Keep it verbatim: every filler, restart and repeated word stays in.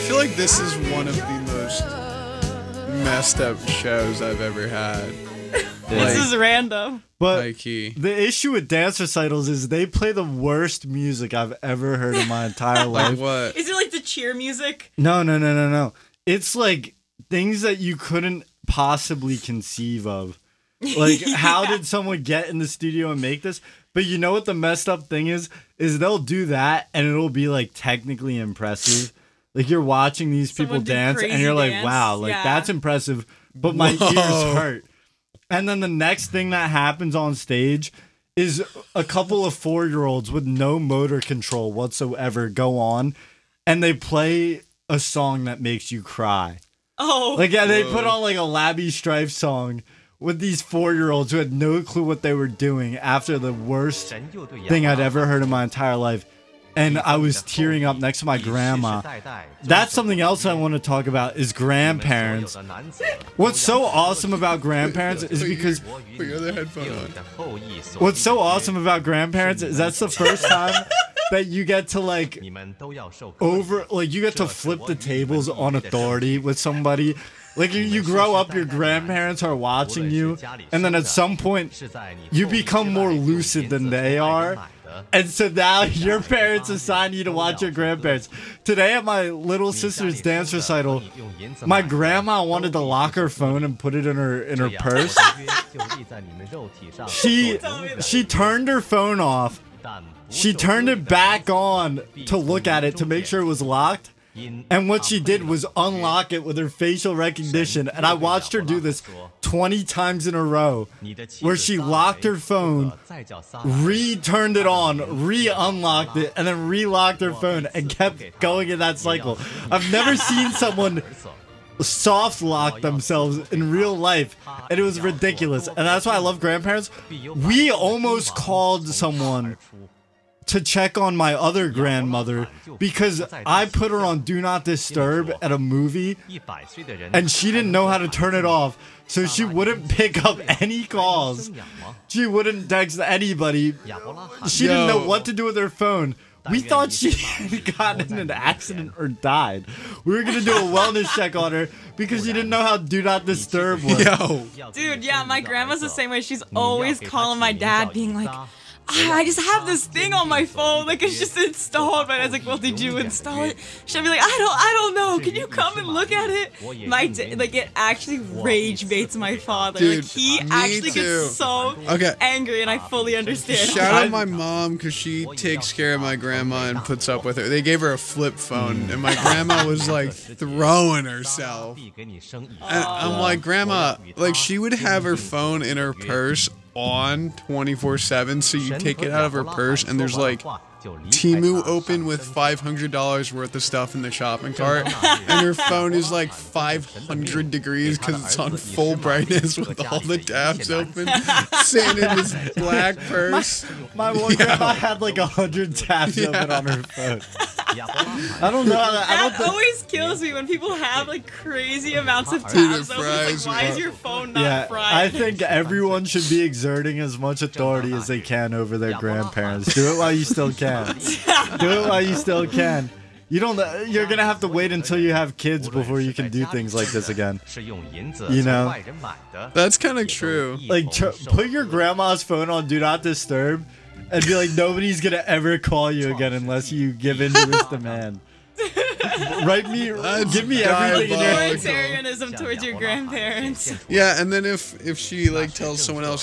I feel like this is one of the most messed up shows I've ever had. This is random. But High key. the issue with dance recitals is they play the worst music I've ever heard in my entire Like life. what? Is it like the cheer music? No, no, no, no, no. It's like things that you couldn't possibly conceive of. Like, how did someone get in the studio and make this? But you know what the messed up thing is? Is they'll do that and it'll be like technically impressive. Like you're watching these people Someone do dance and crazy you're like, dance. wow, like Yeah. that's impressive. But my Whoa. ears hurt. And then the next thing that happens on stage is a couple of four-year-olds with no motor control whatsoever go on and they play a song that makes you cry. Oh. Like, yeah, they Whoa. put on like a Labby Strife song with these four-year-olds who had no clue what they were doing after the worst thing I'd ever heard in my entire life. And I was tearing up next to my grandma. That's something else I want to talk about is grandparents. What's so awesome about grandparents is because Put your other headphone on. what's so awesome about grandparents is that's the first time that you get to like over like you get to flip the tables on authority with somebody. Like you, you grow up, your grandparents are watching you, and then at some point you become more lucid than they are. And so now your parents assign you to watch your grandparents. Today at my little sister's dance recital, my grandma wanted to lock her phone and put it in her in her purse. She she turned her phone off. She turned it back on to look at it to make sure it was locked. And what she did was unlock it with her facial recognition. And I watched her do this twenty times in a row, where she locked her phone, re-turned it on, re-unlocked it, and then re-locked her phone and kept going in that cycle. I've never seen someone soft lock themselves in real life, and it was ridiculous. And that's why I love grandparents. We almost called someone to check on my other grandmother because I put her on Do Not Disturb at a movie and she didn't know how to turn it off, so she wouldn't pick up any calls. She wouldn't text anybody. She didn't know what to do with her phone. We thought she had gotten in an accident or died. We were gonna do a wellness check on her because she didn't know how Do Not Disturb was. Yo. Dude, yeah, my grandma's the same way. She's always calling my dad being like, "Ah, I just have this thing on my phone, like it's just installed." But I was like, "Well, did you install it?" She'll be like, "I don't, I don't know. Can you come and look at it?" My da- like it actually rage baits my father. Dude, like he me actually too. gets so Okay. angry, and I fully understand. Shout out my mom because she takes care of my grandma and puts up with her. They gave her a flip phone, and my grandma was like throwing herself. And I'm like, Grandma, like she would have her phone in her purse on twenty-four seven, so you take it out of her purse and there's like Temu open with five hundred dollars worth of stuff in the shopping cart, and her phone is like five hundred degrees because it's on full brightness with all the tabs open, sitting in this black purse. My one grandma had like a hundred tabs open on her phone. I don't know. I That don't think. always kills me when people have like crazy amounts of Dude, tabs it open. It's fries like, why me is up. your phone not Yeah, fried? I think everyone should be exerting as much authority as they can over their grandparents. Do it while you still can. Do it while you still can. You don't. You're gonna have to wait until you have kids before you can do things like this again. You know, That's kind of true. like tr- put your grandma's phone on Do Not Disturb, and be like, nobody's gonna ever call you again unless you give in to this demand. Write me, That's give me everything in your diabolical. Authoritarianism towards your grandparents. Yeah, and then if if she like tells someone else